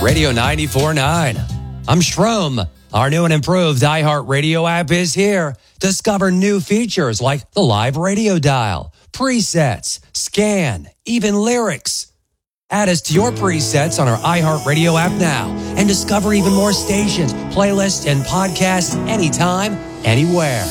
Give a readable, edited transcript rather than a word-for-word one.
Radio 94.9. I'm Shroom. Our new and improved iHeartRadio app is here. Discover new features like the live radio dial, presets, scan, even lyrics. Add us to your presets on our iHeartRadio app now and discover even more stations, playlists, and podcasts anytime, anywhere.